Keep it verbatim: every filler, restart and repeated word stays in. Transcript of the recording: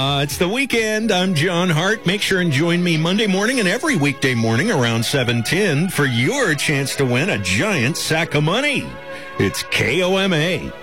Uh, it's the weekend. I'm John Hart. Make sure and join me Monday morning and every weekday morning around seven ten for your chance to win a giant sack of money. It's K O M A.